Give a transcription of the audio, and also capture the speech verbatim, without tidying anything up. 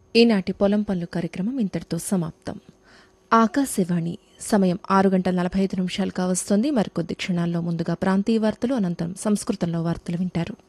ఈనాటి పొలం పనులు కార్యక్రమం ఇంతటితో సమాప్తం. ఆకాశవాణి సమయం ఆరు గంటల నలభై ఐదు నిమిషాలు కావస్తోంది. మరికొద్ది క్షణాల్లో ముందుగా ప్రాంతీయ వార్తలు, అనంతరం సంస్కృతంలో వార్తలు వింటారు.